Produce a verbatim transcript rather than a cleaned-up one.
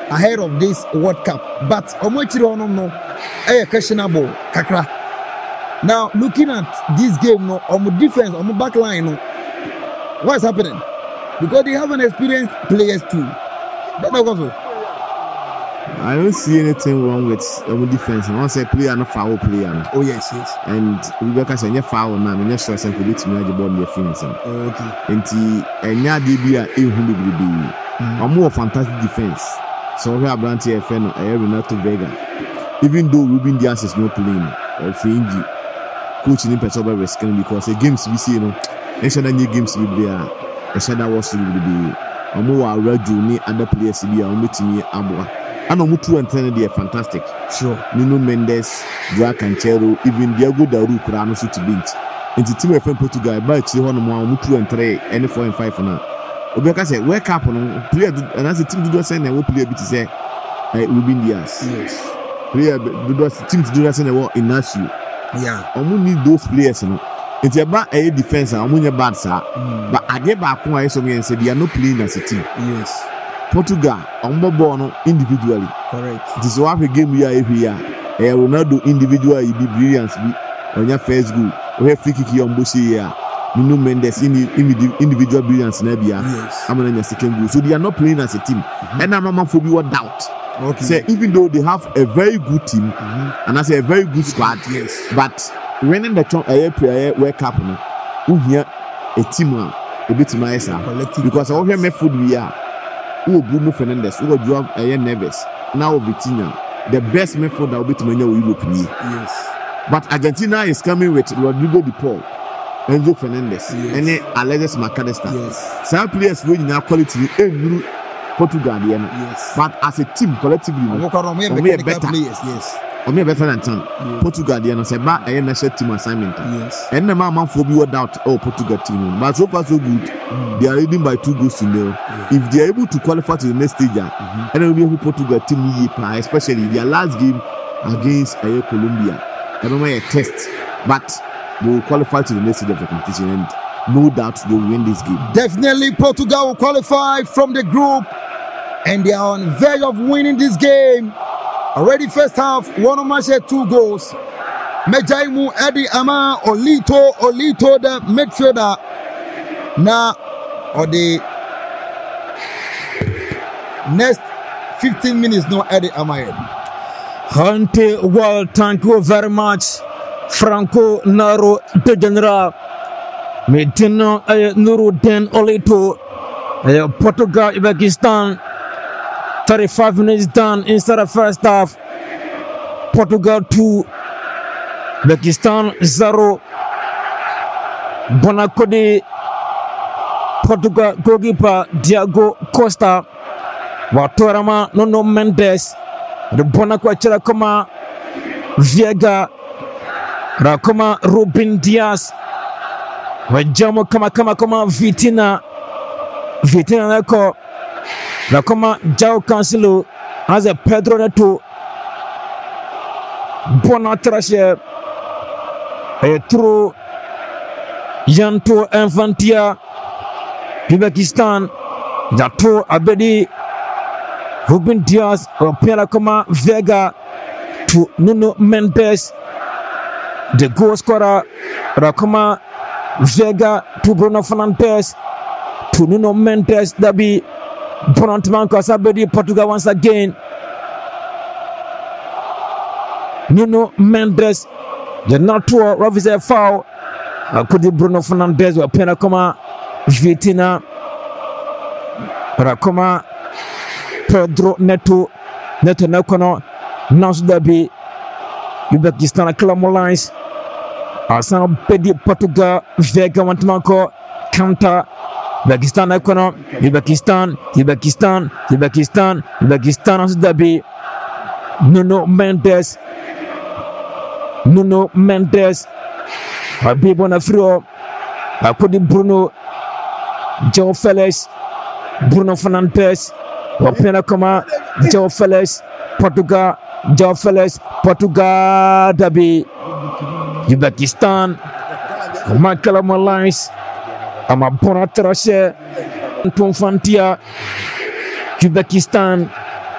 ahead of this World Cup. But Omochiro no no, eh questionable kakra. Now looking at this game, no, on defense, on back line, no, what's happening? Because they have an experienced players too. That's not also. I don't see anything wrong with our defense. And once a player no foul player. No. Oh yes, yes. And Rebecca said, "You foul now. I'm not sure some could to manage the ball in the finish." Okay. And the and now they be a eight hundred be. A more fantastic defense. So we have Branty F N or Renato Vega. Even though Ruben Diaz is not playing, or Finji, coach in Petroba risking because the games we see, you know, they should new games will be there. They should have was to be. A more radio ni other players be a meeting Abua. And on two and ten, they are fantastic. Sure. Nuno Mendes, Joao Cancelo, even Diego Daru Kurano to bench. And the team of Portugal, by Chihon, one, two and three, and four and five for now. Obeka say, wake up on player, and as the team do not send a play a bit to say, Ruben Diaz. Yes. Player do not team to do not send a war in Nasu. Yeah. Omu need those players, you know. It's about a defense, and Omunya bad, sir. But I get back when I saw me and said, they are not playing as a team. Yes. Portugal, Ombobono individually. Correct. This is what we game we are every year. Eh, Ronaldo individual, he be brilliant. Be on your first goal. We have free kick on Boshi here. Nuno Mendes in the individual brilliance. Nebia. Yes. I'm on your second goal. So they are not playing as a team. Mm-hmm. And I'm a man for me what doubt. Okay. So even though they have a very good team, mm-hmm. and I say a very good squad, yes. But winning the chance, a player World Cup, we hear a team a bit nicer because I hear me food we are. Who Bruno Fernandes, who Joao Neves, now Vitinha, the best method that will be to many Europe. Yes. But Argentina is coming with Rodrigo De Paul, Enzo Fernandez, yes. and Alexis McAllister. Yes. Some players will now quality in Portugal. Yes. But as a team, collectively, we are better. Players. Yes. We are better than ten. Yes. Portugal, they are not a national team assignment. Yes. And the man for me without oh Portugal team, but so far so good. Mm. They are leading by two goals to nil. Yeah. If they are able to qualify to the next stage, mm-hmm. and then we will Portugal team, especially their last game against uh, Colombia. I don't know a test, but they will qualify to the next stage of the competition, and no doubt they will win this game. Definitely, Portugal will qualify from the group, and they are on the verge of winning this game. Already first half, one of my share two goals. Mejaimu Eddie Ama Olito Olito the midfielder. Now, or the next fifteen minutes, no Eddie Ama. Hunter, well, thank you very much, Franco Naro de General. Medina Nuruddin Olito, Portugal, Uzbekistan. thirty-five minutes done inside the first half. Portugal two, Uzbekistan zero. Bonacode, Portugal goalkeeper Diego Costa. Watorama Nuno Mendes. The Bonacode Koma Viega. Rakoma Ruben Diaz. Wajamo Kama Kama Kama Vitina. Vitina Nako. Rakoma Joao Cancelo as a Pedro Neto Bonatrashe a true Yanto Infantia Uzbekistan Jato Abedi Ruben Diaz Rakoma Vega to Nuno Mendes, the goal scorer Rakoma Vega to Bruno Fernandes to Nuno Mendes. That be Bonantman Kasabedi, Portugal once again. Nuno Mendes, the Natua Ravise foul. Could Bruno Fernandes or Penacoma Vitina Rakoma Pedro Neto Neto Nakono Nas Dabi Uzbekistan Kalamo lines. Asan Pedi Portugal Vega Wantmanko counter. Uzbekistan Econo, Uzbekistan, Uzbekistan, Uzbekistan, Uzbekistan as Dabi Nuno Mendes, Nuno Mendes, Habib Bonafrio, Akudi Bruno, Joao Felix, Bruno Fernandes, Wapena Koma, Joao Felix, Portugal, Joao Felix, Portugal Dabi Uzbekistan, Michael Malines. Ama Bonatrashe Tonfantia Uzbekistan